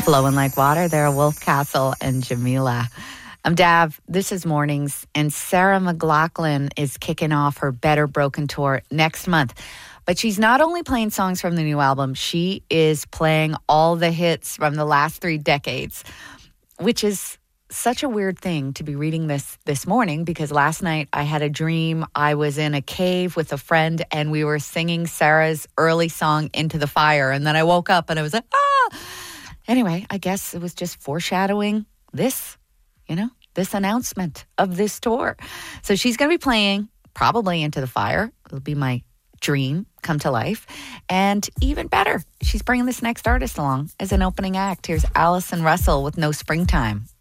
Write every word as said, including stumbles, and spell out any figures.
Flowing Like Water there, Wolf Castle and Jamila. I'm Dav. This is Mornings, and Sarah McLachlan is kicking off her Better Broken tour next month. But she's not only playing songs from the new album, she is playing all the hits from the last three decades, which is such a weird thing to be reading this this morning, because last night I had a dream. I was in a cave with a friend and we were singing Sarah's early song Into the Fire. And then I woke up and I was like, ah! Anyway, I guess it was just foreshadowing this, you know, this announcement of this tour. So she's going to be playing probably Into the Fire. It'll be my dream come to life. And even better, she's bringing this next artist along as an opening act. Here's Allison Russell with No Springtime.